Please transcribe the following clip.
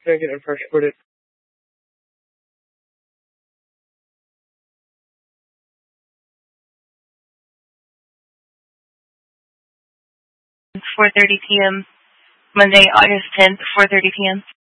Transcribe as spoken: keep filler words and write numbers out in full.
Second and first recorded. four thirty p m Monday, August tenth, four thirty p m